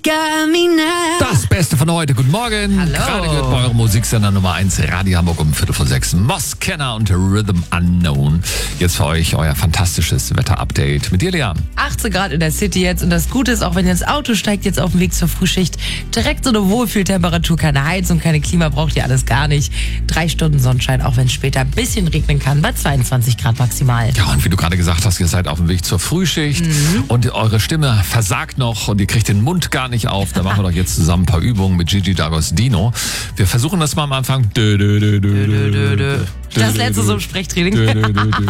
Das Beste von heute. Guten Morgen. Hallo. Gerade gehört bei eurem Musiksender Nummer 1 Radio Hamburg um 5:45. Moskenna und Rhythm Unknown. Jetzt für euch euer fantastisches Wetter-Update mit dir, Lea. 18 Grad in der City jetzt und das Gute ist, auch wenn ihr ins Auto steigt, jetzt auf dem Weg zur Frühschicht, direkt so eine Wohlfühltemperatur, keine Heizung, keine Klima, braucht ihr alles gar nicht. 3 Stunden Sonnenschein, auch wenn es später ein bisschen regnen kann, bei 22 Grad maximal. Ja, und wie du gerade gesagt hast, ihr seid auf dem Weg zur Frühschicht und eure Stimme versagt noch und ihr kriegt den Mund gar nicht auf. Da machen wir doch jetzt zusammen ein paar Übungen mit Gigi D'Agostino. Wir versuchen das mal am Anfang. Das letzte so im Sprechtraining.